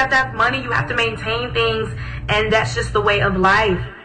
have to have money, you have to maintain things, and that's just the way of life.